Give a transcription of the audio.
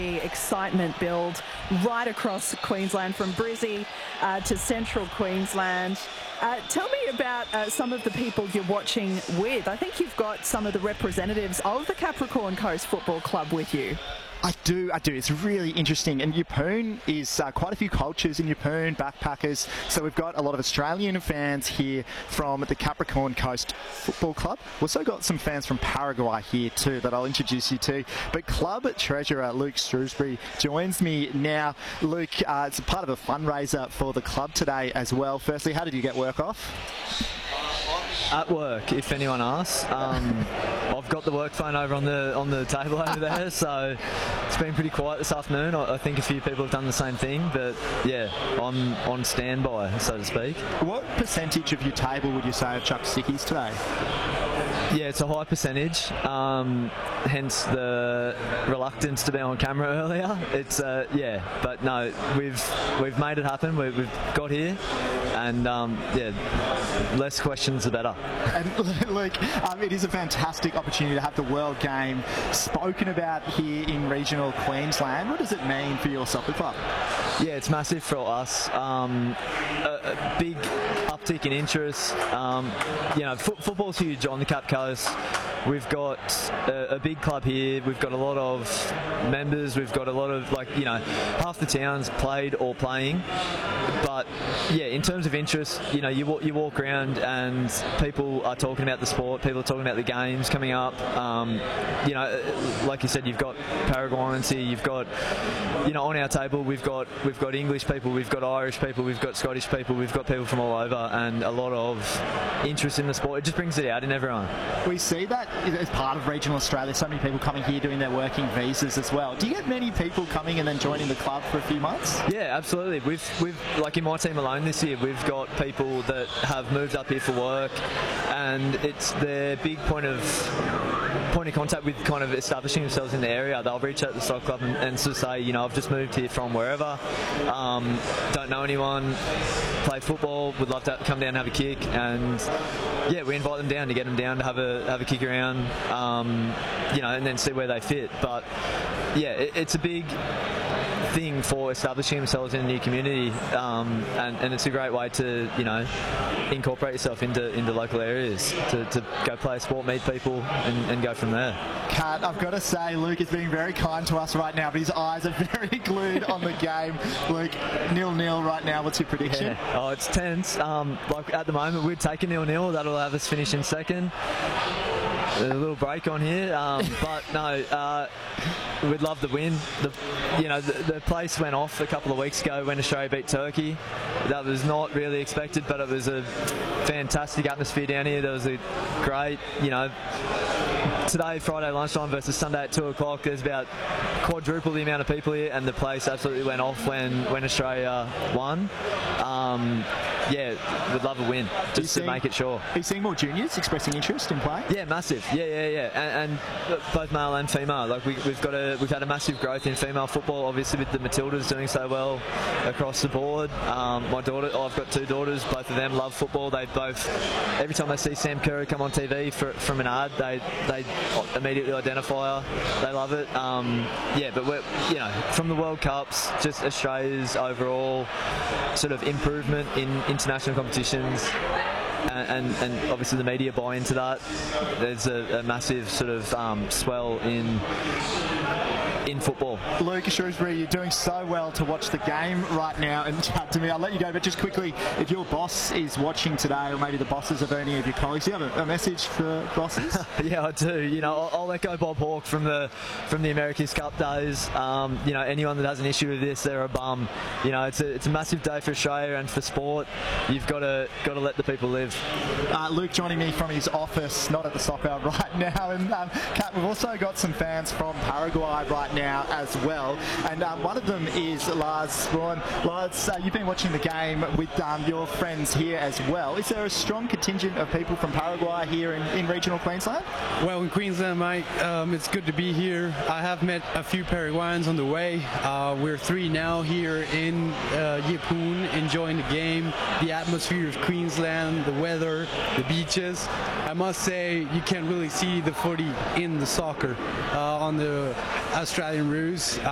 Excitement build right across Queensland, from Brizzy to central Queensland. Tell me about some of the people you're watching with. I think you've got some of the representatives of the Capricorn Coast Football Club with you. I do. It's really interesting. And Yeppoon is quite a few cultures in Yeppoon, backpackers. So we've got a lot of Australian fans here from the Capricorn Coast Football Club. We've also got some fans from Paraguay here too that I'll introduce you to. But club treasurer Luke Shrewsbury joins me now. Luke, it's a part of a fundraiser for the club today as well. Firstly, how did you get work off? At work, if anyone asks. I've got the work phone over on the table over there, so it's been pretty quiet this afternoon. I think a few people have done the same thing, but yeah, I'm on standby, so to speak. What percentage of your table would you say have chucked sickies today? Yeah, it's a high percentage, hence the reluctance to be on camera earlier. It's yeah, but no, we've made it happen. We've got here, and yeah, less questions the better. And Luke, it is a fantastic opportunity to have the World Game spoken about here in regional Queensland. What does it mean for your soccer club? Yeah, it's massive for us. A big uptick in interest. You know, football's huge on the Cap Coast. We've got a big club here. We've got a lot of members. We've got a lot of, like, you know, half the town's played or playing. But yeah, in terms of interest, you know, you walk around and people are talking about the sport. People are talking about the games coming up. You know, like you said, you've got Paraguayans here. You've got, you know, on our table we've got English people, we've got Irish people, we've got Scottish people, we've got people from all over, and a lot of interest in the sport. It just brings it out in everyone. We see that as part of regional Australia. So many people coming here doing their working visas as well. Do you get many people coming and then joining the club for a few months? Yeah, absolutely. We've like in my team alone this year, we've got people that have moved up here for work, and it's their big point of contact with kind of establishing themselves in the area. They'll reach out to the soccer club and sort of say, you know, I've just moved here from wherever, don't know anyone, play football, would love to come down and have a kick, and yeah, we invite them down to get them down to have a kick around, you know, and then see where they fit. But yeah, it's a big thing for establishing themselves in a new community, and it's a great way to, you know, incorporate yourself into local areas, to go play a sport, meet people, and go from there. Kat, I've got to say, Luke is being very kind to us right now, but his eyes are very glued on the game. Luke, 0-0 right now. What's your prediction? Yeah. Oh, it's tense. Like at the moment, we'd take a 0-0. That'll have us finish in second. A little break on here, but no, we'd love the win. The place went off a couple of weeks ago when Australia beat Turkey. That was not really expected, but it was a fantastic atmosphere down here. There was a great, you know, today, Friday lunchtime versus Sunday at 2 o'clock, there's about quadruple the amount of people here, and the place absolutely went off when Australia won. Yeah, we'd love a win, just to make it sure. Are you seeing more juniors expressing interest in play? Yeah, massive. Yeah. And both male and female. Like we've had a massive growth in female football, obviously with the Matildas doing so well across the board. My daughter, I've got two daughters, both of them love football. They both, every time they see Sam Kerr come on TV from an ad, they immediately identify her. They love it. Yeah, but we're, you know, from the World Cups, just Australia's overall sort of improvement in international competitions, and obviously the media buy into that. There's a massive sort of swell in football. Luke Shrewsbury, you're doing so well to watch the game right now and chat to me. I'll let you go, but just quickly, if your boss is watching today, or maybe the bosses of any of your colleagues, do you have a message for bosses? Yeah, I do. You know, I'll echo Bob Hawke from the America's Cup days. You know, anyone that has an issue with this, they're a bum. You know, it's a massive day for Australia and for sport. You've got to let the people live. Luke joining me from his office, not at the soccer right now. And Kat, we've also got some fans from Paraguay right now as well, and one of them is Lars Sprawn. Lars, you've been watching the game with your friends here as well. Is there a strong contingent of people from Paraguay here in regional Queensland? Well, in Queensland, mate, it's good to be here. I have met a few Paraguayans on the way. We're three now here in Yeppoon, enjoying the game, the atmosphere of Queensland, the weather, the beaches. I must say, you can really see the footy in the soccer on the Australian roofs.